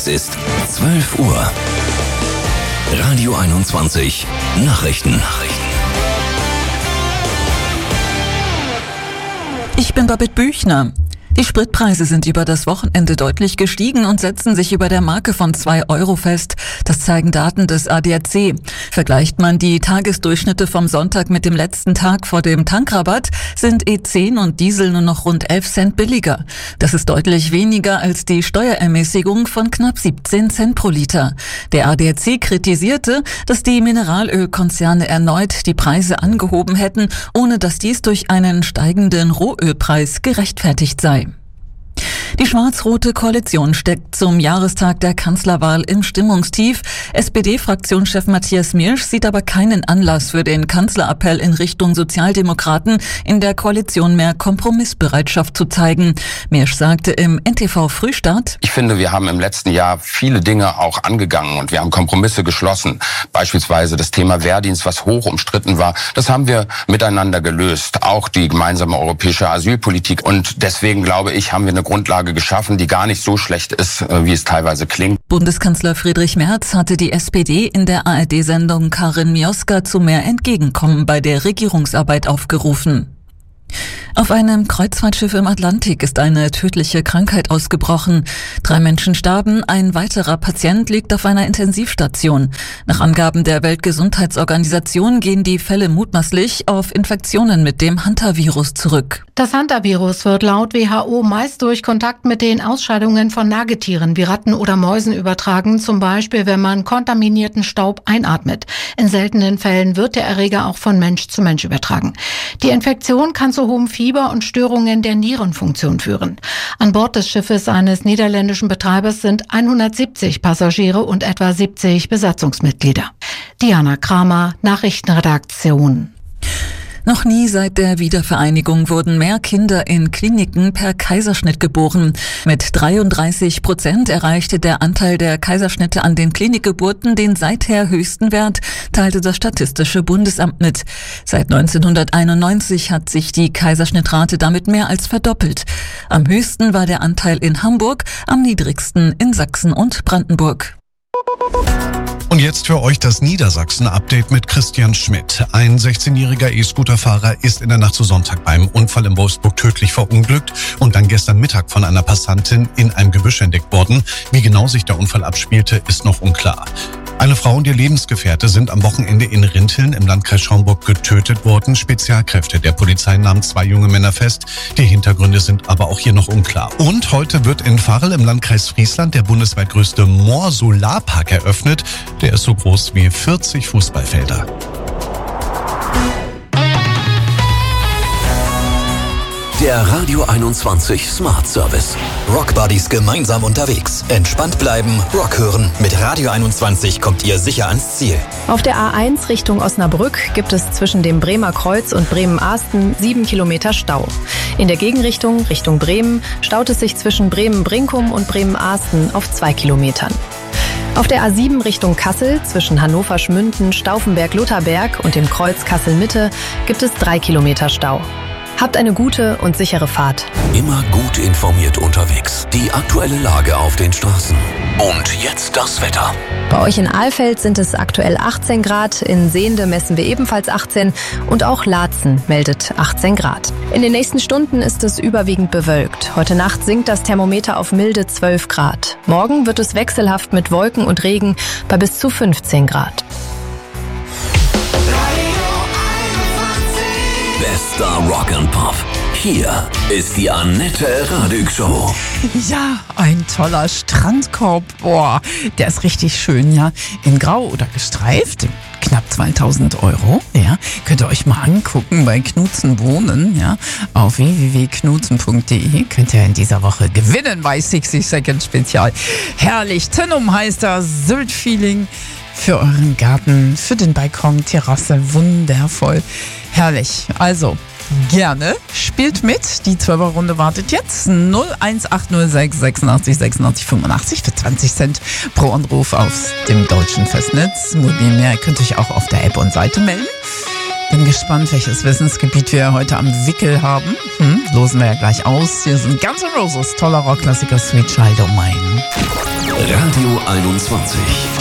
Es ist 12 Uhr. Radio 21 Nachrichten. Ich bin Babette Büchner. Die Spritpreise sind über das Wochenende deutlich gestiegen und setzen sich über der Marke von 2 Euro fest. Das zeigen Daten des ADAC. Vergleicht man die Tagesdurchschnitte vom Sonntag mit dem letzten Tag vor dem Tankrabatt, sind E10 und Diesel nur noch rund 11 Cent billiger. Das ist deutlich weniger als die Steuerermäßigung von knapp 17 Cent pro Liter. Der ADAC kritisierte, dass die Mineralölkonzerne erneut die Preise angehoben hätten, ohne dass dies durch einen steigenden Rohölpreis gerechtfertigt sei. Die schwarz-rote Koalition steckt zum Jahrestag der Kanzlerwahl im Stimmungstief. SPD-Fraktionschef Matthias Miersch sieht aber keinen Anlass für den Kanzlerappell in Richtung Sozialdemokraten, in der Koalition mehr Kompromissbereitschaft zu zeigen. Miersch sagte im NTV Frühstart: Ich finde, wir haben im letzten Jahr viele Dinge auch angegangen und wir haben Kompromisse geschlossen. Beispielsweise das Thema Wehrdienst, was hoch umstritten war. Das haben wir miteinander gelöst. Auch die gemeinsame europäische Asylpolitik. Und deswegen glaube ich, haben wir eine Grundlage geschaffen, die gar nicht so schlecht ist, wie es teilweise klingt. Bundeskanzler Friedrich Merz hatte die SPD in der ARD-Sendung Karin Mioska zu mehr Entgegenkommen bei der Regierungsarbeit aufgerufen. Auf einem Kreuzfahrtschiff im Atlantik ist eine tödliche Krankheit ausgebrochen. 3 Menschen starben, ein weiterer Patient liegt auf einer Intensivstation. Nach Angaben der Weltgesundheitsorganisation gehen die Fälle mutmaßlich auf Infektionen mit dem Hantavirus zurück. Das Hantavirus wird laut WHO meist durch Kontakt mit den Ausscheidungen von Nagetieren wie Ratten oder Mäusen übertragen, zum Beispiel wenn man kontaminierten Staub einatmet. In seltenen Fällen wird der Erreger auch von Mensch zu Mensch übertragen. Die Infektion kann zu hohem Fieber und Störungen der Nierenfunktion führen. An Bord des Schiffes eines niederländischen Betreibers sind 170 Passagiere und etwa 70 Besatzungsmitglieder. Diana Kramer, Nachrichtenredaktion. Noch nie seit der Wiedervereinigung wurden mehr Kinder in Kliniken per Kaiserschnitt geboren. Mit 33% erreichte der Anteil der Kaiserschnitte an den Klinikgeburten den seither höchsten Wert, teilte das Statistische Bundesamt mit. Seit 1991 hat sich die Kaiserschnittrate damit mehr als verdoppelt. Am höchsten war der Anteil in Hamburg, am niedrigsten in Sachsen und Brandenburg. Und jetzt für euch das Niedersachsen-Update mit Christian Schmidt. Ein 16-jähriger E-Scooter-Fahrer ist in der Nacht zu Sonntag beim Unfall in Wolfsburg tödlich verunglückt und dann gestern Mittag von einer Passantin in einem Gebüsch entdeckt worden. Wie genau sich der Unfall abspielte, ist noch unklar. Eine Frau und ihr Lebensgefährte sind am Wochenende in Rinteln im Landkreis Schaumburg getötet worden. Spezialkräfte der Polizei nahmen 2 junge Männer fest. Die Hintergründe sind aber auch hier noch unklar. Und heute wird in Varel im Landkreis Friesland der bundesweit größte Moor-Solarpark eröffnet. Der ist so groß wie 40 Fußballfelder. Der Radio 21 Smart Service. Rock Buddies gemeinsam unterwegs. Entspannt bleiben, Rock hören. Mit Radio 21 kommt ihr sicher ans Ziel. Auf der A1 Richtung Osnabrück gibt es zwischen dem Bremer Kreuz und Bremen-Ahsten 7 Kilometer Stau. In der Gegenrichtung, Richtung Bremen, staut es sich zwischen Bremen-Brinkum und Bremen-Ahsten auf 2 Kilometern. Auf der A7 Richtung Kassel zwischen Hannover-Schmünden, Stauffenberg-Lutherberg und dem Kreuz Kassel-Mitte gibt es 3 Kilometer Stau. Habt eine gute und sichere Fahrt. Immer gut informiert unterwegs. Die aktuelle Lage auf den Straßen. Und jetzt das Wetter. Bei euch in Alfeld sind es aktuell 18 Grad, in Sehnde messen wir ebenfalls 18 und auch Laatzen meldet 18 Grad. In den nächsten Stunden ist es überwiegend bewölkt. Heute Nacht sinkt das Thermometer auf milde 12 Grad. Morgen wird es wechselhaft mit Wolken und Regen bei bis zu 15 Grad. Bester Rock and Pop. Hier ist die Annette Radig Show. Ja, ein toller Strandkorb. Boah, der ist richtig schön, ja. In Grau oder gestreift, knapp 2000 €. Ja, könnt ihr euch mal angucken bei Knutzen Wohnen, ja. Auf www.knutzen.de könnt ihr in dieser Woche gewinnen bei 60 Second Spezial. Herrlich, Tennum heißt das, Sylt-Feeling für euren Garten, für den Balkon, Terrasse, wundervoll. Herrlich, also gerne spielt mit. Die 12er-Runde wartet jetzt. 01806 86 86 85 für 20 Cent pro Anruf auf dem deutschen Festnetz. Mobilmeer könnt ihr euch auch auf der App und Seite melden. Bin gespannt, welches Wissensgebiet wir heute am Wickel haben. Losen wir ja gleich aus. Hier sind Guns N' Roses, toller Rockklassiker, Sweet Child O' Mine. Radio 21.